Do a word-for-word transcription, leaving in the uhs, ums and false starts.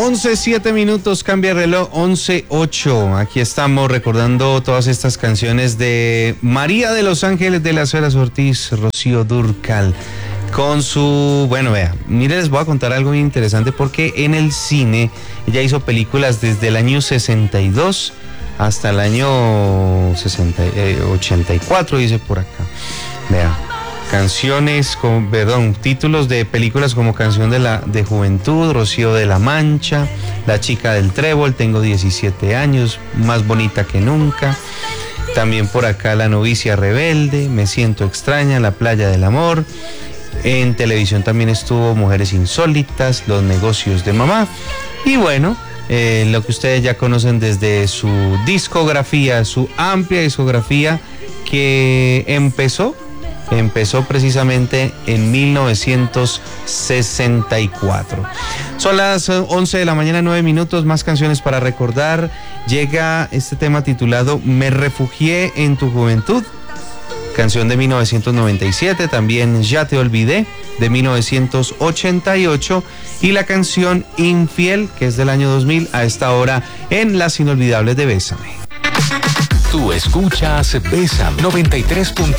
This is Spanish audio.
once, siete minutos, cambia el reloj, once, ocho. Aquí estamos recordando todas estas canciones de María de los Ángeles de las Heras Ortiz, Rocío Dúrcal. Con su, bueno, vea, mire, les voy a contar algo bien interesante porque en el cine ella hizo películas desde el año sesenta y dos hasta el año sesenta, eh, ochenta y cuatro, dice por acá. Vea, canciones, con, perdón, títulos de películas como Canción de la de Juventud, Rocío de la Mancha, La Chica del Trébol, Tengo diecisiete años, Más bonita que nunca. También por acá La Novicia Rebelde, Me siento extraña, La Playa del Amor. En televisión también estuvo Mujeres Insólitas, Los negocios de mamá. Y bueno, eh, lo que ustedes ya conocen desde su discografía, su amplia discografía que empezó, empezó precisamente en mil novecientos sesenta y cuatro. Son las once de la mañana, nueve minutos, más canciones para recordar. Llega este tema titulado Me refugié en tu juventud, canción de mil novecientos noventa y siete, también Ya te olvidé, de mil novecientos ochenta y ocho, y la canción Infiel, que es del año dos mil, a esta hora en Las Inolvidables de Bésame. Tú escuchas Bésame noventa y tres punto